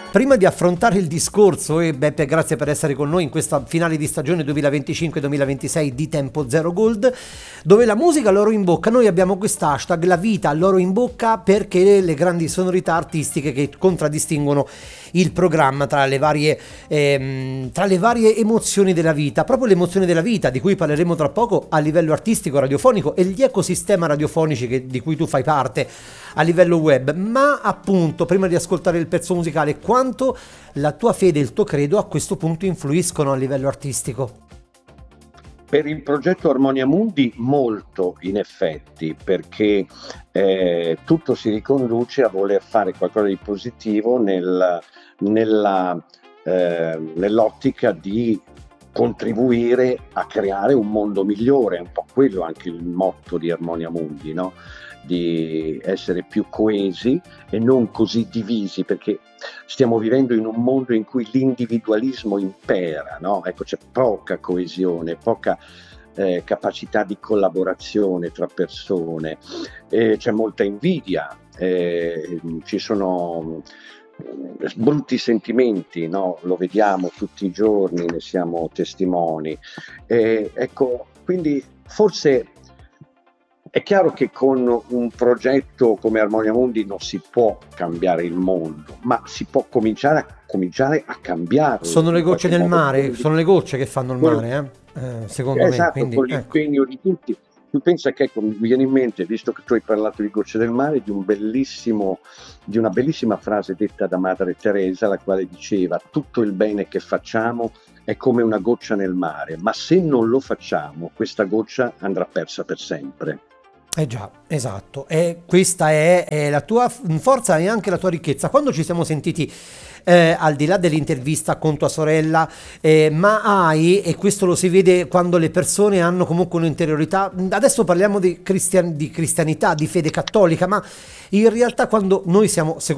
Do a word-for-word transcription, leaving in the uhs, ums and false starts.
Prima di affrontare il discorso, e Beppe, grazie per essere con noi in questa finale di stagione duemilaventicinque duemilaventisei di Tempo Zero Gold, dove la musica loro in bocca, noi abbiamo quest'hashtag, la vita loro in bocca, perché le grandi sonorità artistiche che contraddistinguono il programma tra le varie ehm, tra le varie emozioni della vita, proprio le emozioni della vita di cui parleremo tra poco a livello artistico, radiofonico, e gli ecosistema radiofonici che, di cui tu fai parte a livello web. Ma appunto, prima di ascoltare il pezzo musicale, quanto la tua fede e il tuo credo a questo punto influiscono a livello artistico? Per il progetto Armonia Mundi molto, in effetti, perché eh, tutto si riconduce a voler fare qualcosa di positivo nel, nella, eh, nell'ottica di contribuire a creare un mondo migliore. È un po' quello anche il motto di Armonia Mundi, no? Di essere più coesi e non così divisi, perché stiamo vivendo in un mondo in cui l'individualismo impera, no? Ecco, c'è poca coesione, poca eh, capacità di collaborazione tra persone, eh, c'è molta invidia, eh, ci sono eh, brutti sentimenti, no? Lo vediamo tutti i giorni, ne siamo testimoni. Eh, ecco, quindi forse è chiaro che con un progetto come Armonia Mundi non si può cambiare il mondo, ma si può cominciare a, cominciare a cambiarlo. Sono le gocce del mare, sono le gocce che fanno il mare, eh? Eh, secondo esatto, me. Quindi, con l'impegno ecco. di tutti. Tu pensa che, ecco, mi viene in mente, visto che tu hai parlato di gocce del mare, di un bellissimo, di una bellissima frase detta da Madre Teresa, la quale diceva: tutto il bene che facciamo è come una goccia nel mare, ma se non lo facciamo, questa goccia andrà persa per sempre. Eh già, esatto, e questa è, è la tua forza e anche la tua ricchezza. Quando ci siamo sentiti, eh, al di là dell'intervista con tua sorella, eh, ma hai, e questo lo si vede quando le persone hanno comunque un'interiorità, adesso parliamo di, cristian, di cristianità, di fede cattolica, ma in realtà quando noi siamo, secondo